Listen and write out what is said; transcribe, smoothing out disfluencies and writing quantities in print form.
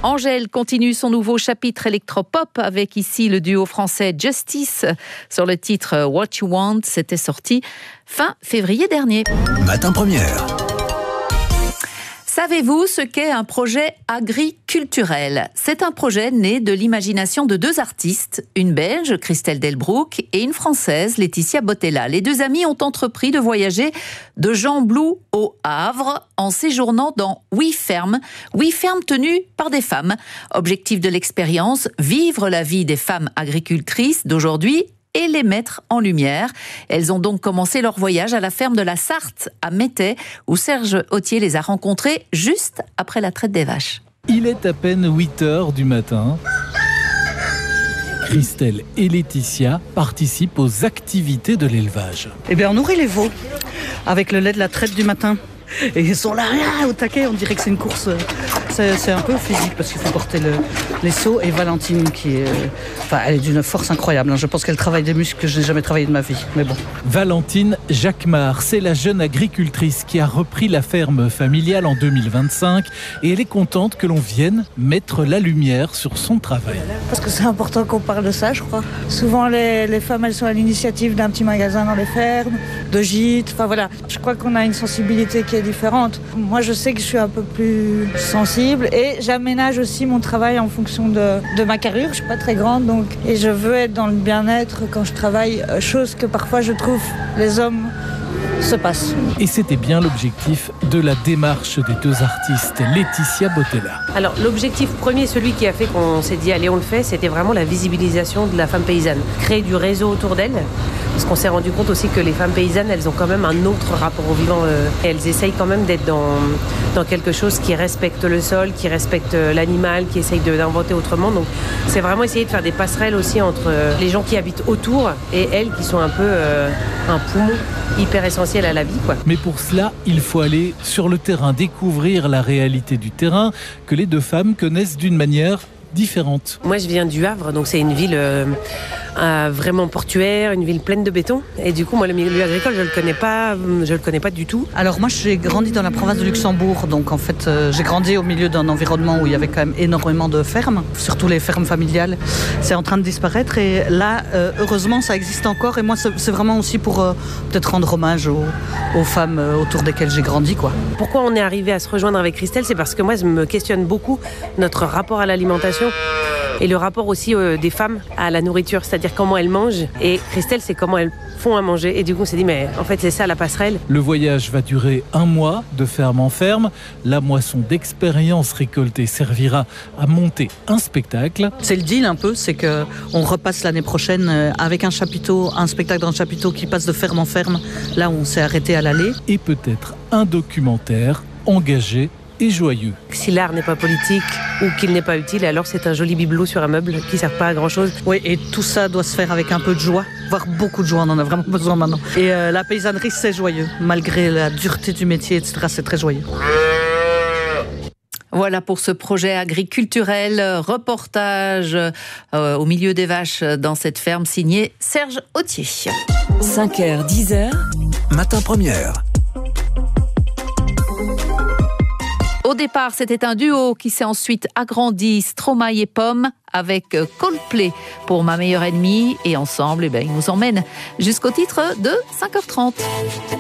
Angèle continue son nouveau chapitre électropop avec ici le duo français Justice sur le titre What You Want. C'était sorti fin février dernier. Matin Première. Savez-vous ce qu'est un projet agriculturel ? C'est un projet né de l'imagination de deux artistes, une Belge, Christelle Delbrouck, et une Française, Laetitia Bottella. Les deux amies ont entrepris de voyager de Gembloux au Havre en séjournant dans 8 fermes tenues par des femmes. Objectif de l'expérience, vivre la vie des femmes agricultrices d'aujourd'hui et les mettre en lumière. Elles ont donc commencé leur voyage à la ferme de la Sarthe, à Mettey, où Serge Authier les a rencontrées juste après la traite des vaches. Il est à peine 8h du matin. Christelle et Laetitia participent aux activités de l'élevage. On nourrit les veaux avec le lait de la traite du matin. Et ils sont là, au taquet, on dirait que c'est une course. C'est un peu physique parce qu'il faut porter les seaux. Et Valentine, elle est d'une force incroyable. Je pense qu'elle travaille des muscles que je n'ai jamais travaillé de ma vie. Mais bon. Valentine Jacquemart, c'est la jeune agricultrice qui a repris la ferme familiale en 2025. Et elle est contente que l'on vienne mettre la lumière sur son travail. Parce que c'est important qu'on parle de ça, je crois. Souvent, les femmes, elles sont à l'initiative d'un petit magasin dans les fermes, de gîtes. Enfin voilà. Je crois qu'on a une sensibilité qui est différente. Moi, je sais que je suis un peu plus sensible et j'aménage aussi mon travail en fonction de ma carrure. Je suis pas très grande, et je veux être dans le bien-être quand je travaille, chose que parfois je trouve les hommes se passent. Et c'était bien l'objectif de la démarche des deux artistes, Laetitia Bottella. Alors l'objectif premier, celui qui a fait qu'on s'est dit allez on le fait, c'était vraiment la visibilisation de la femme paysanne. Créer du réseau autour d'elle, parce qu'on s'est rendu compte aussi que les femmes paysannes, elles ont quand même un autre rapport au vivant. Elles essayent quand même d'être dans quelque chose qui respecte le sol, qui respecte l'animal, qui essaye d'inventer autrement. Donc c'est vraiment essayer de faire des passerelles aussi entre les gens qui habitent autour et elles qui sont un peu un poumon hyper essentiel à la vie, quoi. Mais pour cela, il faut aller sur le terrain, découvrir la réalité du terrain que les deux femmes connaissent d'une manière différente. Moi, je viens du Havre, donc c'est une ville vraiment portuaire, une ville pleine de béton. Et du coup, moi, le milieu agricole, je le connais pas du tout. Alors moi, j'ai grandi dans la province de Luxembourg, donc en fait, j'ai grandi au milieu d'un environnement où il y avait quand même énormément de fermes, surtout les fermes familiales. C'est en train de disparaître et là, heureusement, ça existe encore. Et moi, c'est vraiment aussi pour peut-être rendre hommage aux femmes autour desquelles j'ai grandi, quoi. Pourquoi on est arrivé à se rejoindre avec Christelle ? C'est parce que moi, je me questionne beaucoup notre rapport à l'alimentation. Et le rapport aussi des femmes à la nourriture, c'est-à-dire comment elles mangent. Et Christelle, c'est comment elles font à manger. Et du coup, on s'est dit, mais en fait, c'est ça la passerelle. Le voyage va durer 1 mois, de ferme en ferme. La moisson d'expérience récoltée servira à monter un spectacle. C'est le deal un peu, c'est qu'on repasse l'année prochaine avec un spectacle dans le chapiteau qui passe de ferme en ferme, là où on s'est arrêté à l'aller. Et peut-être un documentaire engagé et joyeux. Si l'art n'est pas politique ou qu'il n'est pas utile, alors c'est un joli bibelot sur un meuble qui ne sert pas à grand chose. Oui, et tout ça doit se faire avec un peu de joie, voire beaucoup de joie, on en a vraiment besoin maintenant. Et la paysannerie, c'est joyeux, malgré la dureté du métier, etc., c'est très joyeux. Voilà pour ce projet agriculturel, reportage au milieu des vaches dans cette ferme, signé Serge Authier. 5h, 10h, Matin Première. Au départ, c'était un duo qui s'est ensuite agrandi, Stromae et Pomme, avec Coldplay pour Ma meilleure ennemie. Et ensemble, ils nous emmènent jusqu'au titre de 5h30.